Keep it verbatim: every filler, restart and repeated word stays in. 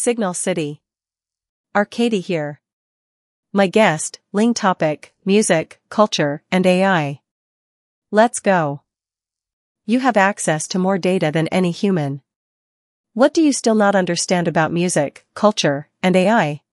Signal City. Arcady here. My guest, Ling topic, music, culture, and A I. Let's go. You have access to more data than any human. What do you still not understand about music, culture, and A I?